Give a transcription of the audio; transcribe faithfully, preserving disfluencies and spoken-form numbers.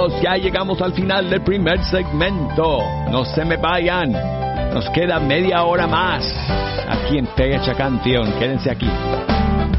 amigos, ya llegamos al final del primer segmento. No se me vayan, nos queda media hora más aquí en Fecha Canción. Quédense aquí.